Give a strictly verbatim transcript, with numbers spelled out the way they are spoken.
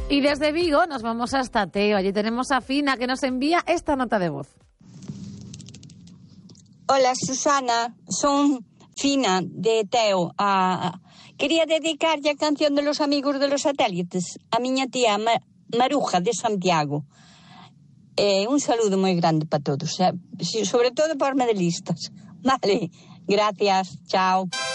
Y desde Vigo nos vamos hasta Teo. Allí tenemos a Fina, que nos envía esta nota de voz. Hola, Susana. Son Fina, de Teo. Ah, quería dedicarlle a canción de los amigos de los satélites a miña tía Ma- Maruja, de Santiago. Eh, un saludo moi grande para todos, eh? Sobre todo para os medalistas. Vale, gracias, chao.